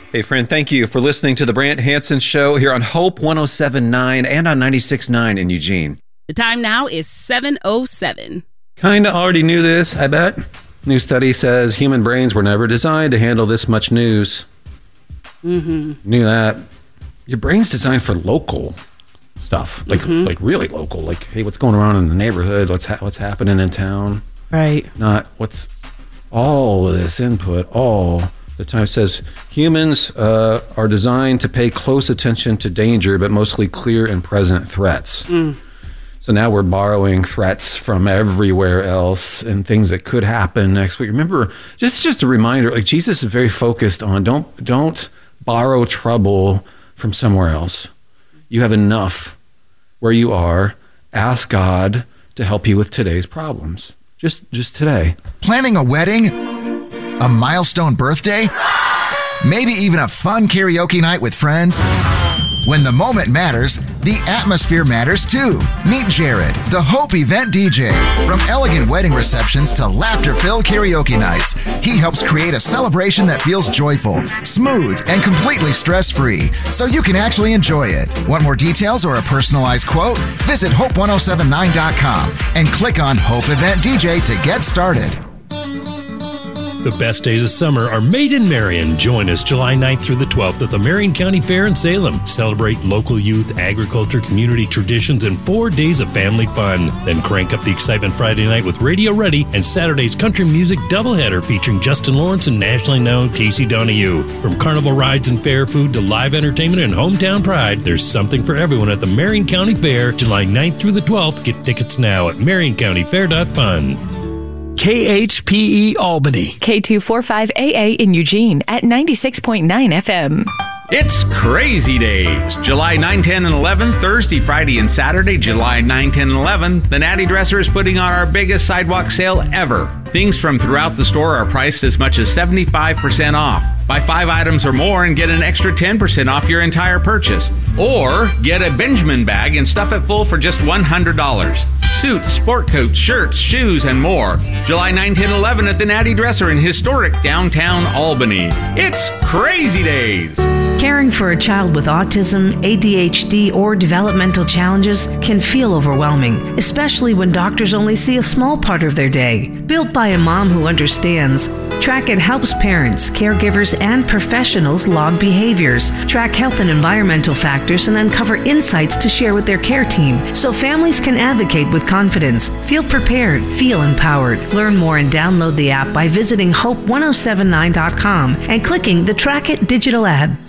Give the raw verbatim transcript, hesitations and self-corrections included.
Hey, friend, thank you for listening to the Brant Hansen Show here on Hope one oh seven point nine and on ninety-six point nine in Eugene. The time now is seven oh seven. Kind of already knew this, I bet. New study says human brains were never designed to handle this much news. Mm-hmm. Knew that. Your brain's designed for local stuff, like mm-hmm. like really local. Like, hey, what's going on in the neighborhood? What's ha- what's happening in town? Right. Not what's all of this input all the time. It says humans uh, are designed to pay close attention to danger, but mostly clear and present threats. Mm. So now we're borrowing threats from everywhere else and things that could happen next week. Remember, just just a reminder, like Jesus is very focused on don't don't borrow trouble from somewhere else. You have enough where you are. Ask God to help you with today's problems. Just just today. Planning a wedding? A milestone birthday? Maybe even a fun karaoke night with friends? When the moment matters, the atmosphere matters too. Meet Jared, the Hope Event D J. From elegant wedding receptions to laughter-filled karaoke nights, he helps create a celebration that feels joyful, smooth, and completely stress-free, so you can actually enjoy it. Want more details or a personalized quote? Visit hope one oh seven nine dot com and click on Hope Event D J to get started. The best days of summer are made in Marion. Join us July ninth through the twelfth at the Marion County Fair in Salem. Celebrate local youth, agriculture, community traditions, and four days of family fun. Then crank up the excitement Friday night with Radio Ready and Saturday's country music doubleheader featuring Justin Lawrence and nationally known Casey Donahue. From carnival rides and fair food to live entertainment and hometown pride, there's something for everyone at the Marion County Fair, July ninth through the twelfth. Get tickets now at marion county fair dot fun. K H P E Albany. K two forty-five A A in Eugene at ninety-six point nine F M. It's Crazy Days. July ninth, ten, and eleven, Thursday, Friday, and Saturday, July ninth, ten, and eleven. The Natty Dresser is putting on our biggest sidewalk sale ever. Things from throughout the store are priced as much as seventy-five percent off. Buy five items or more and get an extra ten percent off your entire purchase. Or get a Benjamin bag and stuff it full for just one hundred dollars. Suits, sport coats, shirts, shoes, and more. July ninth, ten, eleven at the Natty Dresser in historic downtown Albany. It's Crazy Days. Caring for a child with autism, A D H D, or developmental challenges can feel overwhelming, especially when doctors only see a small part of their day. Built by a mom who understands, Track-It helps parents, caregivers, and professionals log behaviors, track health and environmental factors, and uncover insights to share with their care team so families can advocate with confidence. Feel prepared, feel empowered. Learn more and download the app by visiting hope ten seventy-nine dot com and clicking the Track-It digital ad.